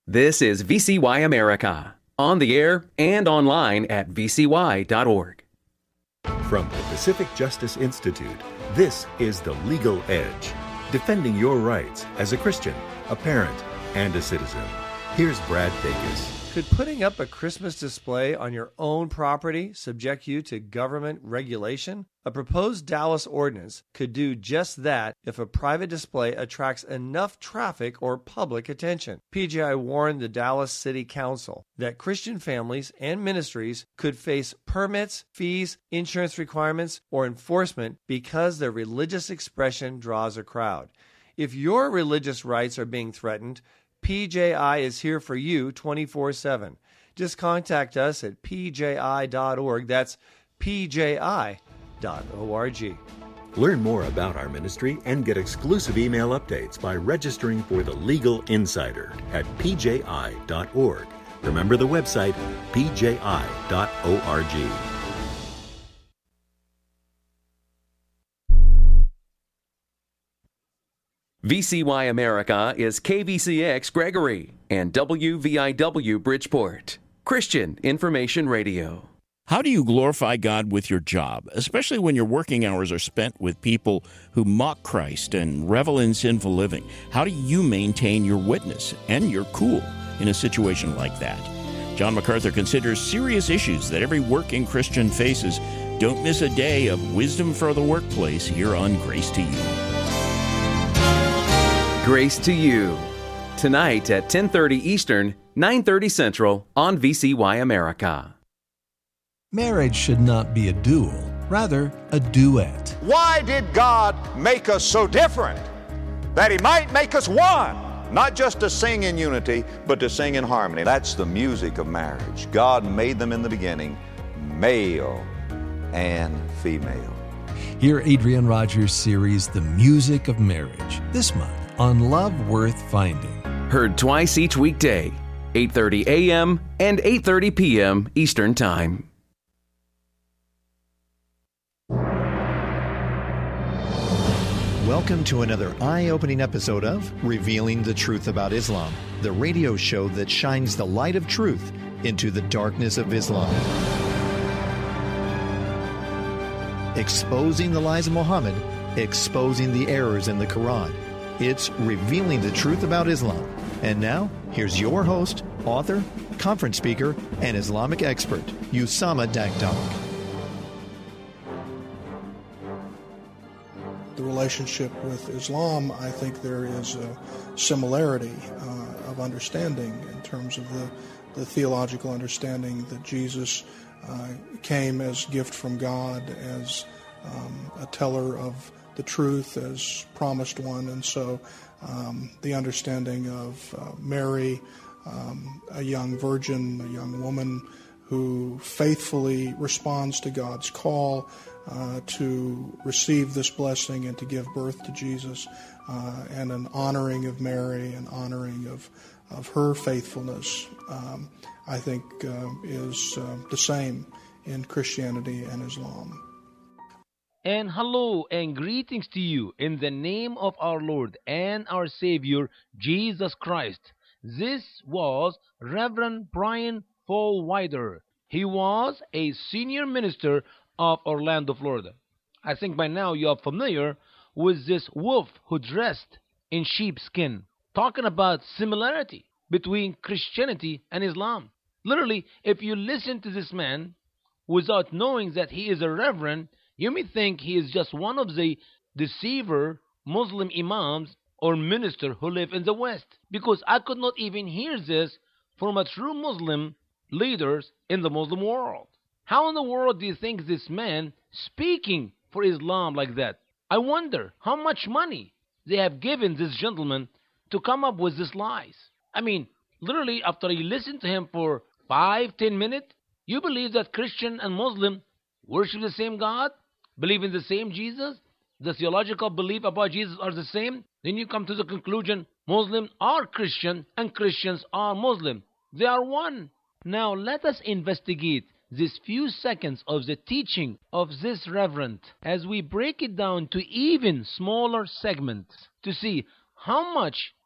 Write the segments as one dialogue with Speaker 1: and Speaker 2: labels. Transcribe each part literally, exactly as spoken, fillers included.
Speaker 1: This is V C Y America, on the air and online at v c y dot org.
Speaker 2: From the Pacific Justice Institute, this is The Legal Edge, defending your rights as a Christian, a parent, and a citizen. Here's Brad Dacus.
Speaker 3: Could putting up a Christmas display on your own property subject you to government regulation? A proposed Dallas ordinance could do just that if a private display attracts enough traffic or public attention. P J I warned the Dallas City Council that Christian families and ministries could face permits, fees, insurance requirements, or enforcement because their religious expression draws a crowd. If your religious rights are being threatened, P J I is here for you twenty-four seven. Just contact us at p j i dot org. That's p j i dot org.
Speaker 2: Learn more about our ministry and get exclusive email updates by registering for the Legal Insider at p j i dot org. Remember the website, p j i dot org.
Speaker 1: V C Y America is K V C X Gregory and W V I W Bridgeport, Christian Information Radio.
Speaker 4: How do you glorify God with your job, especially when your working hours are spent with people who mock Christ and revel in sinful living? How do you maintain your witness and your cool in a situation like that? John MacArthur considers serious issues that every working Christian faces. Don't miss a day of wisdom for the workplace here on Grace to You.
Speaker 1: Grace to You, tonight at ten thirty Eastern, nine thirty Central on V C Y America.
Speaker 5: Marriage should not be a duel, rather a duet.
Speaker 6: Why did God make us so different? That He might make us one, not just to sing in unity, but to sing in harmony. That's the music of marriage. God made them in the beginning, male and female.
Speaker 5: Hear Adrian Rogers' series, The Music of Marriage, this month on Love Worth Finding.
Speaker 1: Heard twice each weekday, eight thirty a.m. and eight thirty p.m. Eastern Time.
Speaker 7: Welcome to another eye-opening episode of Revealing the Truth About Islam, the radio show that shines the light of truth into the darkness of Islam. Exposing the lies of Muhammad, exposing the errors in the Quran. It's Revealing the Truth About Islam. And now, here's your host, author, conference speaker, and Islamic expert, Usama Dagdag.
Speaker 8: The relationship with Islam, I think there is a similarity uh, of understanding in terms of the, the theological understanding that Jesus uh, came as gift from God, as um, a teller of the truth, as promised one. And so um, the understanding of uh, Mary, um, a young virgin, a young woman who faithfully responds to God's call uh, to receive this blessing and to give birth to Jesus, uh, and an honoring of Mary, an honoring of, of her faithfulness, um, I think uh, is uh, the same in Christianity and Islam.
Speaker 9: And hello and greetings to you in the name of our Lord and our Savior, Jesus Christ. This was Reverend Brian Fallwider. He was a senior minister of Orlando, Florida. I think by now you are familiar with this wolf who dressed in sheepskin, talking about similarity between Christianity and Islam. Literally, if you listen to this man without knowing that he is a reverend, you may think he is just one of the deceiver Muslim imams or minister who live in the West, because I could not even hear this from a true Muslim leaders in the Muslim world. How in the world do you think this man speaking for Islam like that? I wonder how much money they have given this gentleman to come up with these lies. I mean, literally, after you listen to him for five, ten minutes, you believe that Christian and Muslim worship the same God, believe in the same Jesus, the theological belief about Jesus are the same. Then you come to the conclusion Muslims are Christian and Christians are Muslim. They are one. Now let us investigate these few seconds of the teaching of this reverend as we break it down to even smaller segments to see how much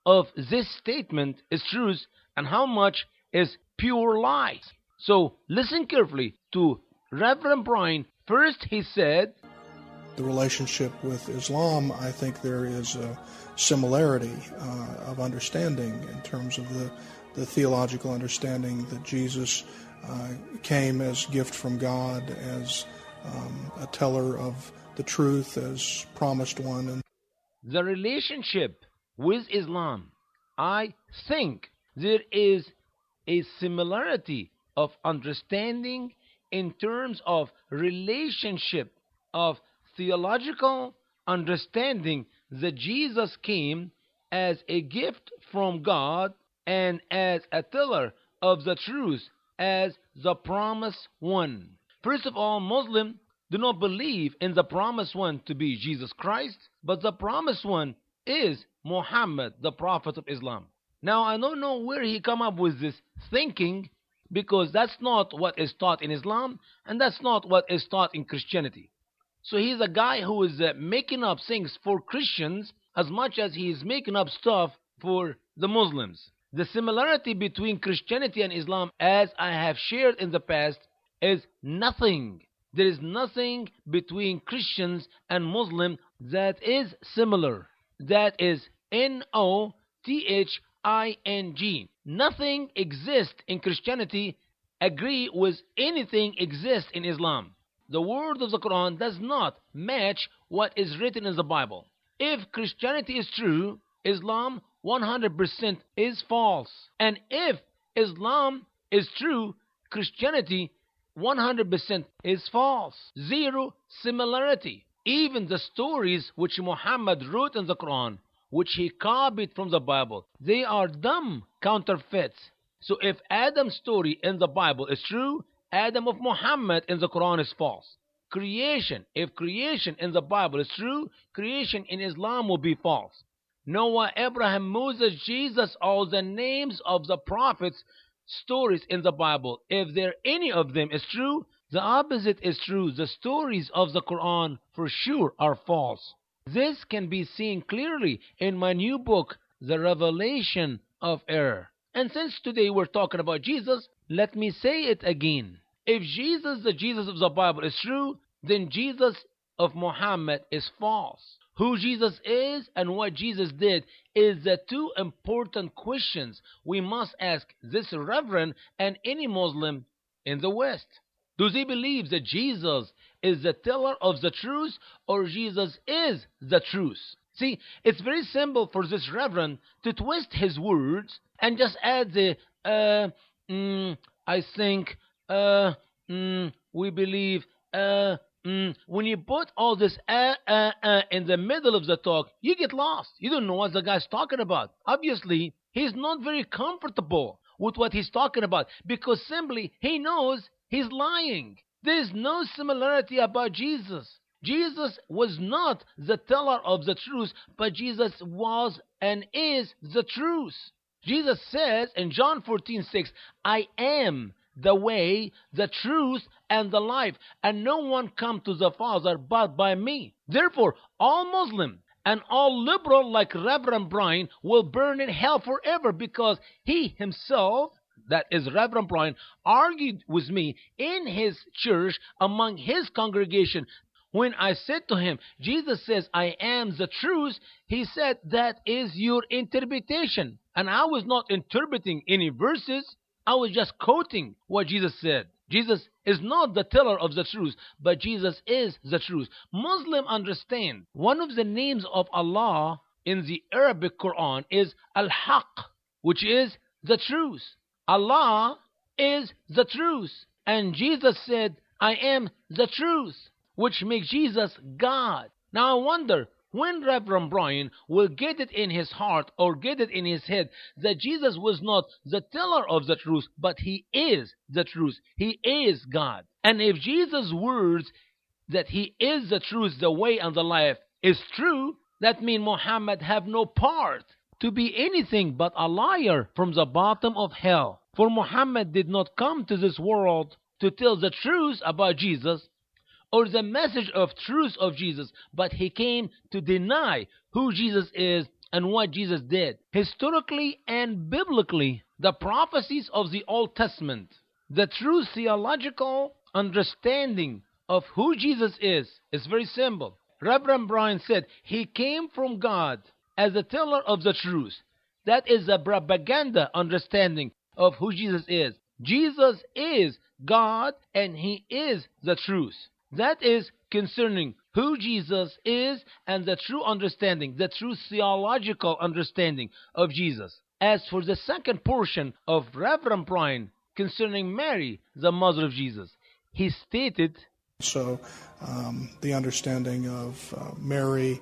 Speaker 9: of this statement is truth and how much is pure lies. So listen carefully to Reverend Brian. First he said,
Speaker 8: the relationship with Islam, I think there is a similarity uh, of understanding in terms of the, the theological understanding that Jesus uh, came as gift from God, as um, a teller of the truth, as promised one. And
Speaker 9: the relationship with Islam, I think there is a similarity of understanding in terms of relationship of theological understanding that Jesus came as a gift from God and as a teller of the truth, as the promised one. First of all, Muslims do not believe in the promised one to be Jesus Christ, but the promised one is Muhammad, the prophet of Islam. Now, I don't know where he come up with this thinking, because that's not what is taught in Islam, and that's not what is taught in Christianity. So he's a guy who is uh, making up things for Christians as much as he is making up stuff for the Muslims. The similarity between Christianity and Islam, as I have shared in the past, is nothing. There is nothing between Christians and Muslims that is similar. That is N O T H I N G. Nothing exists in Christianity agree with anything exists in Islam. The word of the Quran does not match what is written in the Bible. If Christianity is true, Islam one hundred percent is false. And if Islam is true, Christianity one hundred percent is false. Zero similarity. Even the stories which Muhammad wrote in the Quran, which he copied from the Bible, they are dumb counterfeits. So if Adam's story in the Bible is true, Adam of Muhammad in the Quran is false. Creation, if creation in the Bible is true, creation in Islam will be false. Noah, Abraham, Moses, Jesus, all the names of the prophets, stories in the Bible, if there any of them is true, the opposite is true. The stories of the Quran for sure are false. This can be seen clearly in my new book, The Revelation of Error. And since today we're talking about Jesus, let me say it again. If Jesus, the Jesus of the Bible, is true, then Jesus of Muhammad is false. Who Jesus is and what Jesus did is the two important questions we must ask this Reverend and any Muslim in the West. Does he believe that Jesus is the teller of the truth, or Jesus is the truth? See, it's very simple for this Reverend to twist his words and just add the, uh, mm, I think, uh, mm, we believe, uh, mm. When you put all this uh, uh, uh in the middle of the talk, you get lost. You don't know what the guy's talking about. Obviously, he's not very comfortable with what he's talking about, because simply he knows he's lying. There's no similarity about Jesus. Jesus was not the teller of the truth, but Jesus was and is the truth. Jesus says in John fourteen six, I am the way, the truth, and the life, and no one come to the Father but by me. Therefore, all Muslim and all liberal like Reverend Brian will burn in hell forever, because he himself, that is Reverend Brian, argued with me in his church among his congregation. When I said to him, Jesus says, I am the truth, he said, that is your interpretation. And I was not interpreting any verses. I was just quoting what Jesus said. Jesus is not the teller of the truth, but Jesus is the truth. Muslims understand one of the names of Allah in the Arabic Quran is Al-Haq, which is the truth. Allah is the truth. And Jesus said, I am the truth, which makes Jesus God. Now I wonder when Reverend Brian will get it in his heart or get it in his head that Jesus was not the teller of the truth, but he is the truth. He is God. And if Jesus' words that he is the truth, the way, and the life is true, that means Muhammad have no part to be anything but a liar from the bottom of hell. For Muhammad did not come to this world to tell the truth about Jesus or the message of truth of Jesus, but he came to deny who Jesus is and what Jesus did. Historically and biblically, the prophecies of the Old Testament, the true theological understanding of who Jesus is, is very simple. Reverend Brian said he came from God as a teller of the truth. That is a propaganda understanding of who Jesus is. Jesus is God and He is the truth. That is concerning who Jesus is and the true understanding, the true theological understanding of Jesus. As for the second portion of Reverend Brian concerning Mary, the mother of Jesus, he stated,
Speaker 8: So um, the understanding of uh, Mary,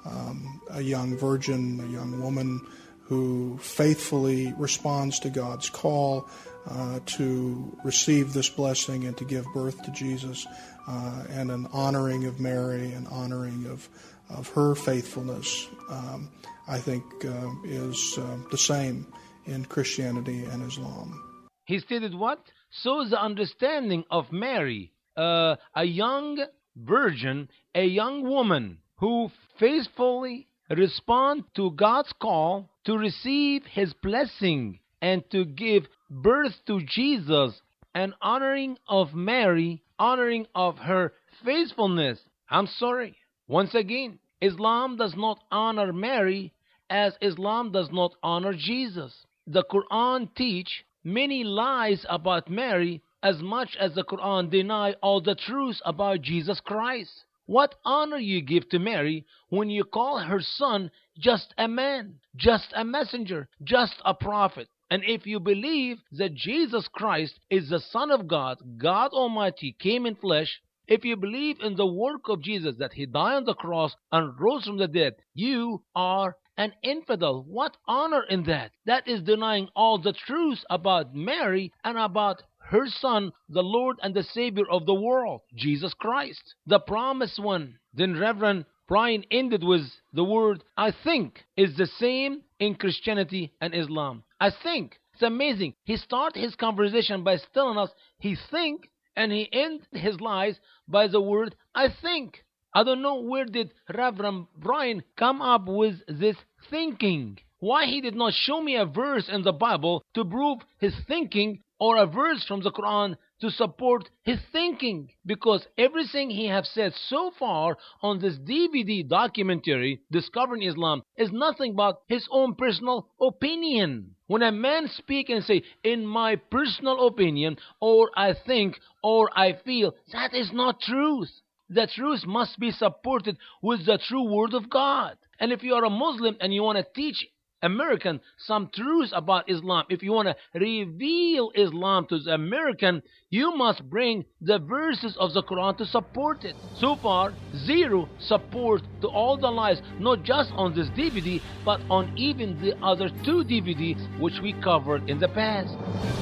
Speaker 8: um, a young virgin, a young woman who faithfully responds to God's call uh, to receive this blessing and to give birth to Jesus, uh, and an honoring of Mary, an honoring of, of her faithfulness, um, I think uh, is uh, the same in Christianity and Islam.
Speaker 9: He stated what? So the understanding of Mary, uh, a young virgin, a young woman who faithfully respond to God's call to receive His blessing and to give birth to Jesus, an honoring of Mary, honoring of her faithfulness. I'm sorry. Once again, Islam does not honor Mary as Islam does not honor Jesus. The Quran teach many lies about Mary as much as the Quran deny all the truths about Jesus Christ. What honor you give to Mary when you call her son just a man, just a messenger, just a prophet? And if you believe that Jesus Christ is the Son of God, God Almighty came in flesh, if you believe in the work of Jesus, that He died on the cross and rose from the dead, you are an infidel. What honor in that? That is denying all the truths about Mary and about her Son, the Lord and the Savior of the world, Jesus Christ, the promised one. Then Reverend Brian ended with the word, I think, is the same in Christianity and Islam. I think. It's amazing. He started his conversation by telling us he think, and he ended his lies by the word, I think. I don't know where did Reverend Brian come up with this thinking. Why he did not show me a verse in the Bible to prove his thinking, or a verse from the Quran to support his thinking, because everything he has said so far on this D V D documentary, Discovering Islam, is nothing but his own personal opinion. When a man speaks and say, in my personal opinion, or I think, or I feel, that is not truth. The truth must be supported with the true word of God. And if you are a Muslim and you want to teach American some truths about Islam, if you want to reveal Islam to the American, you must bring the verses of the Quran to support it. So far, zero support to all the lies, not just on this D V D, but on even the other two D V Ds which we covered in the past.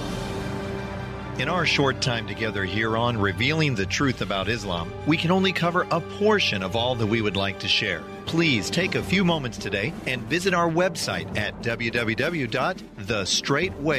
Speaker 7: In our short time together here on Revealing the Truth About Islam, we can only cover a portion of all that we would like to share. Please take a few moments today and visit our website at w w w dot the straight way